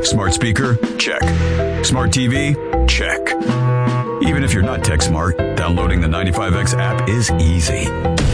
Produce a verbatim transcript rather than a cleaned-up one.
Smart speaker? Check. Smart T V? Check. Even if you're not tech smart, downloading the ninety-five X app is easy.